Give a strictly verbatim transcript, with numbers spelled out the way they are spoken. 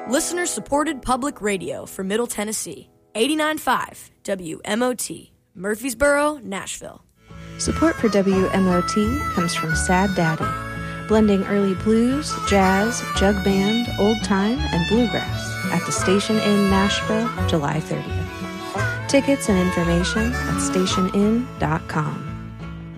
Listener-supported public radio for Middle Tennessee. eighty-nine point five W M O T, Murfreesboro, Nashville. Support for W M O T comes from Sad Daddy, blending early blues, jazz, jug band, old time, and bluegrass at the Station Inn, Nashville, July thirtieth. Tickets and information at station inn dot com.